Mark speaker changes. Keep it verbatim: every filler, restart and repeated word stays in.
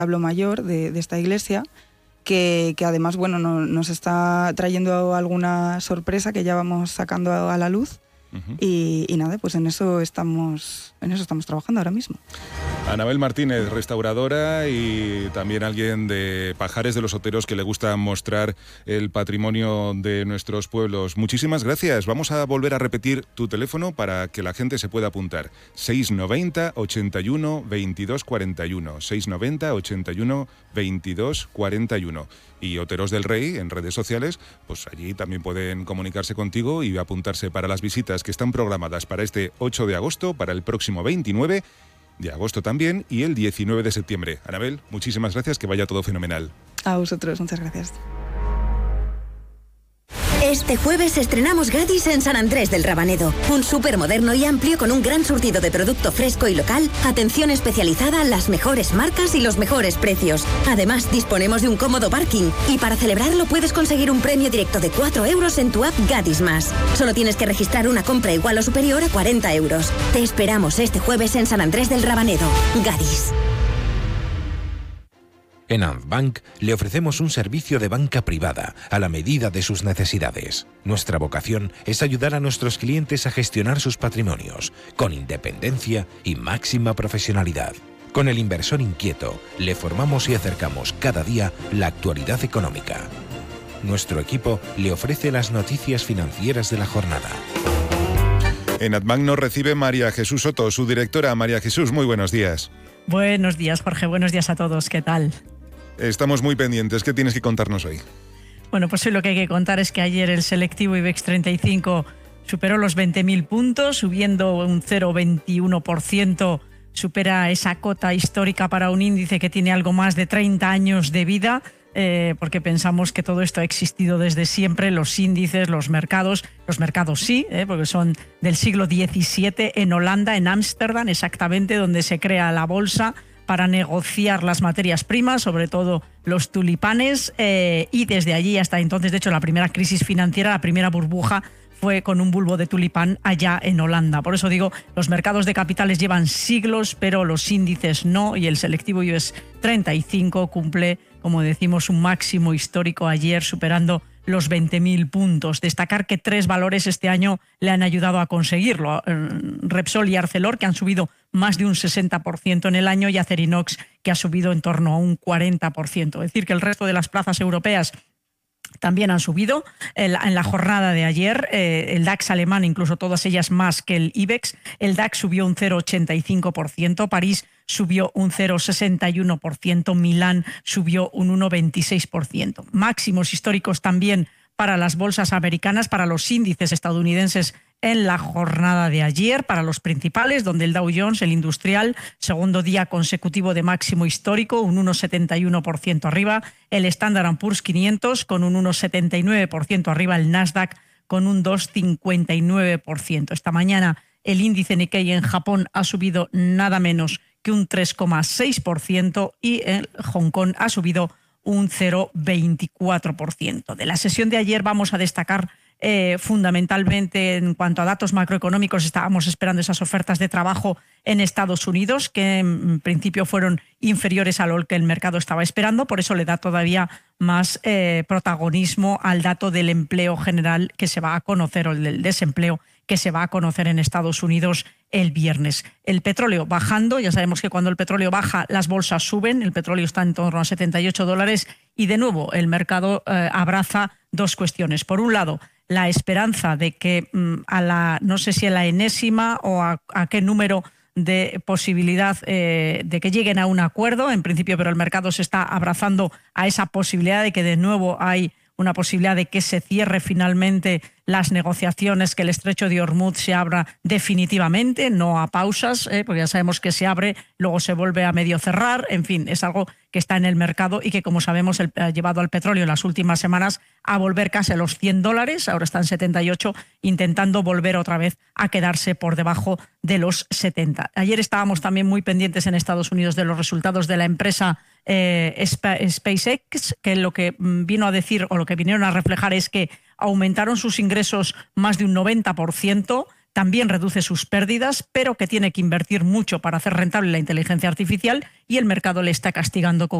Speaker 1: retablo mayor de, de esta iglesia, que, que además, bueno, no, nos está trayendo alguna sorpresa que ya vamos sacando a la luz. Uh-huh. y, y nada, pues en eso estamos en eso estamos trabajando ahora mismo.
Speaker 2: Anabel Martínez, restauradora y también alguien de Pajares de los Oteros que le gusta mostrar el patrimonio de nuestros pueblos. Muchísimas gracias. Vamos a volver a repetir tu teléfono para que la gente se pueda apuntar. seis noventa, ochenta y uno, veintidós cuarenta y uno. seis noventa, ochenta y uno, veintidós cuarenta y uno. Y Oteros del Rey en redes sociales, pues allí también pueden comunicarse contigo y apuntarse para las visitas que están programadas para este ocho de agosto, para el próximo veintinueve de agosto también y el diecinueve de septiembre. Anabel, muchísimas gracias, que vaya todo fenomenal.
Speaker 1: A vosotros, muchas gracias.
Speaker 3: Este jueves estrenamos Gadis en San Andrés del Rabanedo. Un súper moderno y amplio con un gran surtido de producto fresco y local, atención especializada, las mejores marcas y los mejores precios. Además, disponemos de un cómodo parking y para celebrarlo puedes conseguir un premio directo de cuatro euros en tu app Gadis Más. Solo tienes que registrar una compra igual o superior a cuarenta euros. Te esperamos este jueves en San Andrés del Rabanedo. Gadis.
Speaker 4: En Antbank le ofrecemos un servicio de banca privada a la medida de sus necesidades. Nuestra vocación es ayudar a nuestros clientes a gestionar sus patrimonios con independencia y máxima profesionalidad. Con el inversor inquieto le formamos y acercamos cada día la actualidad económica. Nuestro equipo le ofrece las noticias financieras de la jornada.
Speaker 2: En Antbank nos recibe María Jesús Soto, su directora. María Jesús, muy buenos días.
Speaker 5: Buenos días, Jorge. Buenos días a todos. ¿Qué tal?
Speaker 2: Estamos muy pendientes. ¿Qué tienes que contarnos hoy?
Speaker 5: Bueno, pues hoy lo que hay que contar es que ayer el selectivo IBEX treinta y cinco superó los veinte mil puntos, subiendo un cero coma veintiuno por ciento, supera esa cota histórica para un índice que tiene algo más de treinta años de vida, eh, porque pensamos que todo esto ha existido desde siempre, los índices, los mercados, los mercados sí, eh, porque son del siglo diecisiete en Holanda, en Ámsterdam, exactamente donde se crea la bolsa para negociar las materias primas, sobre todo los tulipanes, eh, y desde allí hasta entonces, de hecho, la primera crisis financiera, la primera burbuja, fue con un bulbo de tulipán allá en Holanda. Por eso digo, los mercados de capitales llevan siglos, pero los índices no, y el selectivo IBEX treinta y cinco cumple, como decimos, un máximo histórico ayer, superando los veinte mil puntos. Destacar que tres valores este año le han ayudado a conseguirlo. Repsol y Arcelor, que han subido más de un sesenta por ciento en el año, y Acerinox, que ha subido en torno a un cuarenta por ciento. Es decir, que el resto de las plazas europeas también han subido. En la jornada de ayer, eh, el DAX alemán, incluso todas ellas más que el IBEX, el DAX subió un cero coma ochenta y cinco por ciento, París subió un cero coma sesenta y uno por ciento, Milán subió un uno coma veintiséis por ciento. Máximos históricos también para las bolsas americanas, para los índices estadounidenses en la jornada de ayer, para los principales, donde el Dow Jones, el industrial, segundo día consecutivo de máximo histórico, un uno coma setenta y uno por ciento arriba, el Standard and Poor's quinientos con un uno coma setenta y nueve por ciento arriba, el Nasdaq con un dos coma cincuenta y nueve por ciento. Esta mañana el índice Nikkei en Japón ha subido nada menos que un tres coma seis por ciento y el Hong Kong ha subido un cero coma veinticuatro por ciento. De la sesión de ayer vamos a destacar Eh, fundamentalmente en cuanto a datos macroeconómicos. Estábamos esperando esas ofertas de trabajo en Estados Unidos, que en principio fueron inferiores a lo que el mercado estaba esperando, por eso le da todavía más eh, protagonismo al dato del empleo general que se va a conocer, o el del desempleo que se va a conocer en Estados Unidos el viernes. El petróleo bajando, ya sabemos que cuando el petróleo baja las bolsas suben, el petróleo está en torno a setenta y ocho dólares y de nuevo el mercado eh, abraza dos cuestiones. Por un lado, la esperanza de que a la, no sé si a la enésima o a, a qué número de posibilidad eh, de que lleguen a un acuerdo, en principio, pero el mercado se está abrazando a esa posibilidad de que de nuevo hay una posibilidad de que se cierre finalmente las negociaciones, que el estrecho de Hormuz se abra definitivamente, no a pausas, eh, porque ya sabemos que se abre, luego se vuelve a medio cerrar, en fin, es algo que está en el mercado y que, como sabemos, el, ha llevado al petróleo en las últimas semanas a volver casi a los cien dólares, ahora está en setenta y ocho, intentando volver otra vez a quedarse por debajo de los setenta. Ayer estábamos también muy pendientes en Estados Unidos de los resultados de la empresa eh, SpaceX, que lo que vino a decir o lo que vinieron a reflejar es que aumentaron sus ingresos más de un noventa por ciento, también reduce sus pérdidas, pero que tiene que invertir mucho para hacer rentable la inteligencia artificial y el mercado le está castigando con